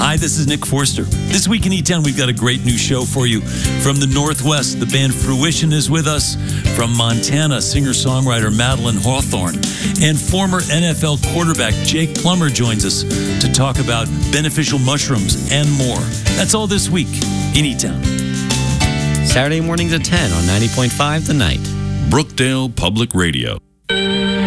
Hi, this is Nick Forster. This week in E-Town, we've got a great new show for you. From the Northwest, the band Fruition is with us. From Montana, singer-songwriter Madeline Hawthorne. And former NFL quarterback Jake Plummer joins us to talk about beneficial mushrooms and more. That's all this week in E-Town. Saturday mornings at 10 on 90.5 The Night. Brookdale Public Radio.